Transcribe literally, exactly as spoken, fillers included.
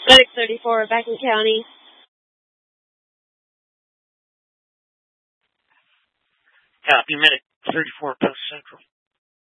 Medic thirty-four, back in county. Copy, Medic thirty-four, Post Central.